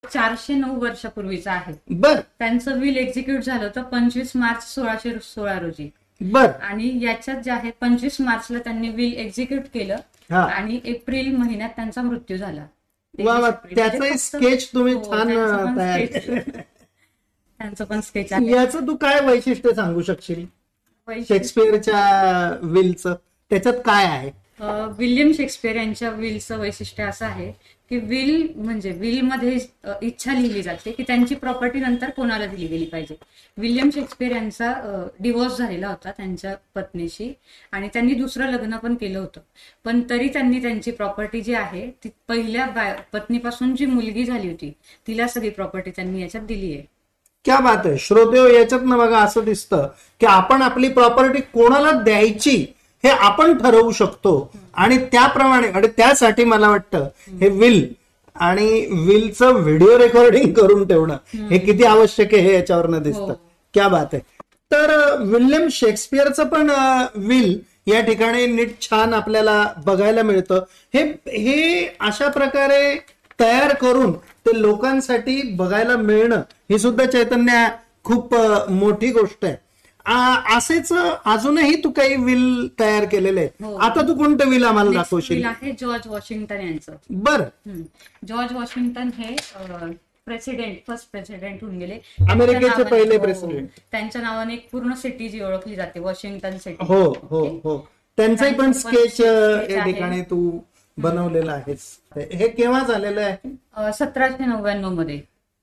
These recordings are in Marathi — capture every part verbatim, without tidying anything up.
चारशे नऊ वर्षापूर्वीचा आहे. बर. त्यांचं विल एक्झिक्यूट झालं होतं पंचवीस मार्च सोळाशे सोळा रोजी. बर. आणि याच्यात जे आहे पंचवीस मार्चला त्यांनी विल एक्झिक्यूट केलं आणि एप्रिल महिन्यात त्यांचा मृत्यू झाला. वा वा, त्याचं स्केच तुम्ही छान तयार केलं. त्यांचं पण स्केच आहे. याचं तू काय वैशिष्ट्य सांगू शकशील शेक्सपियरच्या विलचं? त्याच्यात काय आहे? विल्यम शेक्सपियर यांच्या विलचं वैशिष्ट्य असं आहे की विल म्हणजे विल मध्ये इच्छा लिहिली जाते की त्यांची प्रॉपर्टी नंतर कोणाला दिली गेली पाहिजे. विल्यम शेक्सपियर यांचा डिवोर्स झालेला होता त्यांच्या पत्नीशी आणि त्यांनी दुसरं लग्न पण केलं होतं, पण तरी त्यांनी त्यांची प्रॉपर्टी जी आहे ती पहिल्या पत्नीपासून जी मुलगी झाली होती तिला सगळी प्रॉपर्टी त्यांनी याच्यात दिली आहे. क्या बात आहे. श्रोतेहो, याच्यात ना बघा असं दिसतं की आपण आपली प्रॉपर्टी कोणाला द्यायची हे आपण ठरवू शकतो आणि त्याप्रमाणे आणि त्यासाठी मला वाटतं हे विल आणि विलचं व्हिडिओ रेकॉर्डिंग करून ठेवणं हे किती आवश्यक आहे हे याच्यावरनं दिसतं. क्या बात आहे. तर विल्यम शेक्सपियरचं पण विल या ठिकाणी नीट छान आपल्याला बघायला मिळतं. हे हे अशा प्रकारे तयार करून ते लोकांसाठी बघायला मिळणं ही सुद्धा चैतन्य खूप मोठी गोष्ट आहे. असेच अजूनही तू काही विल तयार केलेले आहेत. आता तू कोणतं विल आम्हाला दाखवशील? आहे जॉर्ज वॉशिंग्टन यांचं. बर. जॉर्ज वॉशिंग्टन हे प्रेसिडेंट फर्स्ट प्रेसिडेंट होऊन गेले अमेरिकेचे पहिले प्रेसिडेंट. त्यांच्या नावाने एक पूर्ण सिटी जी ओळखली जाते वॉशिंग्टन सिटी. हो हो हो. त्यांचंही पण स्केच या ठिकाणी तू बनवलेलं आहेस. हे केव्हा झालेलं आहे? सतराशे नव्याण्णव मध्ये.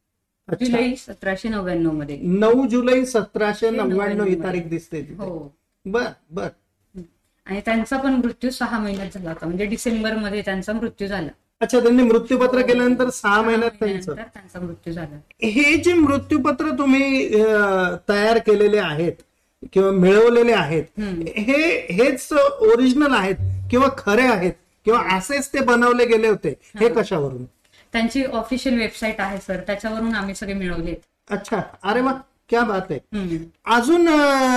जुलै सतराशे नव्याण्णव मध्ये. नऊ जुलै सतराशे नव्याण्णव ही तारीख दिसते. हो. बर बर. आणि त्यांचा पण मृत्यू सहा महिन्यात झाला होता, म्हणजे डिसेंबर मध्ये त्यांचा मृत्यू झाला. अच्छा, त्यांनी मृत्यूपत्र केल्यानंतर सहा महिन्यात त्यांचा त्यांचा मृत्यू झाला. हे जे मृत्यूपत्र तुम्ही तयार केलेले आहेत किंवा मिळवलेले आहेत हे हेच ओरिजिनल आहेत किंवा खरे आहेत किंवा असेच ते बनवले गेले होते? हे कशावरून? त्यांची ऑफिशियल वेबसाईट आहे सर, त्याच्यावरून आम्ही सगळे मिळवले. अच्छा, अरे वा, क्या बात आहे. अजून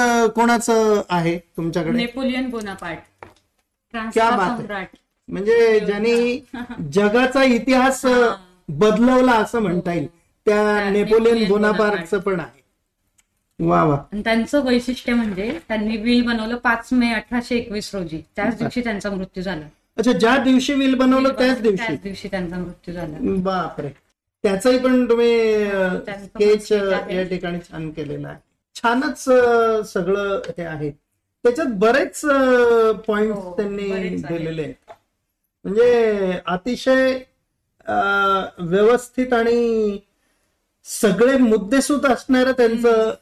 कोणाचं आहे तुमच्याकडे? Napoleon Bonaparte. क्या बात आहे. म्हणजे ज्यांनी जगाचा इतिहास बदलवला असं म्हणता येईल त्या नेपोलियन बोनापार्टचं पण आहे. वा वा. त्यांचं वैशिष्ट्य म्हणजे त्यांनी विल बनवलं पाच मे अठराशे एकवीस रोजी. त्याच दिवशी त्यांचा मृत्यू झाला. अच्छा, ज्या दिवशी विल बनवलं त्याच दिवशी त्याच दिवशी त्यांचा मृत्यू झाला. बापरे. त्याचंही पण तुम्ही स्केच या ठिकाणी छान केलेलं आहे. छानच सगळं हे आहे. त्याच्यात बरेच पॉइंट त्यांनी दिलेले आहेत. म्हणजे अतिशय व्यवस्थित आणि सगळे मुद्देसूद असणारं त्यांचं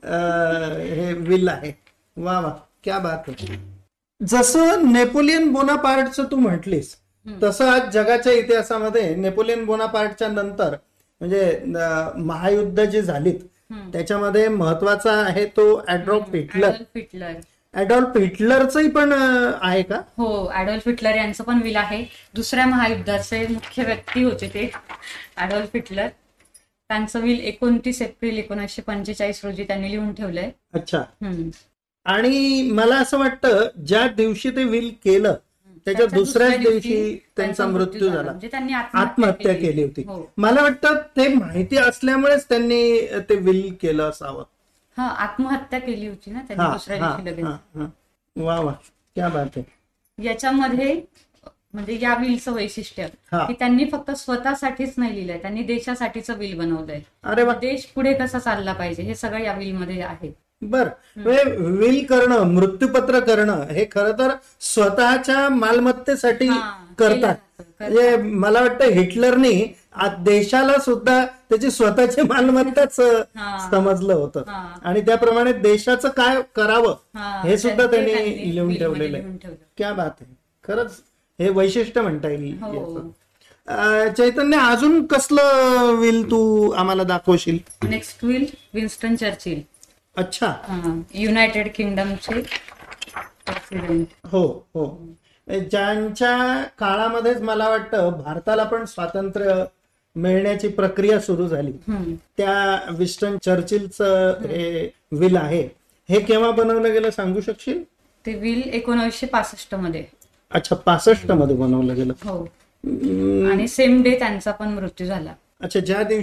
हे विल आहे. वा वा, क्या बात आहे. जसं नेपोलियन बोनापार्टचं तू म्हटलीस तसं आज जगाच्या इतिहासामध्ये नेपोलियन बोनापार्टच्या नंतर म्हणजे महायुद्ध जी झालीत त्याच्यामध्ये महत्वाचा आहे तो ऍडॉल्फ हिटलर. हिटलर ऍडॉल्फ हिटलरचंही पण आहे का? हो, ऍडॉल्फ हिटलर यांचं पण विल आहे. दुसऱ्या महायुद्धाचे मुख्य व्यक्ती होते ते ऍडॉल्फ हिटलर. त्यांचं विल एकोणतीस एप्रिल एकोणीसशे पंचेचाळीस रोजी त्यांनी लिहून ठेवलंय. अच्छा. आणि मला असं वाटतं ज्या दिवशी ते विल केलं त्याच्या दुसऱ्याच दिवशी त्यांचा मृत्यू झाला. म्हणजे त्यांनी आत्महत्या केली होती. मला वाटतं ते माहिती असल्यामुळेच त्यांनी ते विल केलं असावं. हा, आत्महत्या केली होती ना त्यांनी दुसऱ्या दिवशी लगेच. वा वा, क्या बात आहे. याच्यामध्ये म्हणजे या विलचं वैशिष्ट्य की त्यांनी फक्त स्वतःसाठीच नाही लिहिलंय, त्यांनी देशासाठीचं विल बनवलंय. अरे वा. देश पुढे कसा चालला पाहिजे हे सगळं या विल मध्ये आहे. बर. विल करणं, मृत्यूपत्र करणं हे खरं तर स्वतःच्या मालमत्तेसाठी करतात. म्हणजे मला वाटतं हिटलरनी देशाला सुद्धा त्याची स्वतःची मालमत्ताच समजलं होतं आणि त्याप्रमाणे देशाचं काय करावं हे सुद्धा त्यांनी लिहून ठेवलेलं आहे. क्या बात आहे. खरंच हे वैशिष्ट्य म्हणता येईल. चैतन्य, अजून कसलं विल तू आम्हाला दाखवशील? Next will Winston Churchill. अच्छा. United किंगडमचे president. हो हो. ज्यांच्या काळामध्येच मला वाटतं भारताला पण स्वातंत्र्य मिळण्याची प्रक्रिया सुरू झाली. त्या विन्स्टन चर्चिलचं हे विल आहे. हे केव्हा बनवलं गेलं सांगू शकशील? ते विल एकोणीसशे पासष्ट मध्ये. अच्छा, पासष्ट मध्ये बनवलं गेलं. हो. आणि सेम डे त्यांचा पण मृत्यू झाला. अच्छा, ज्या दिवशी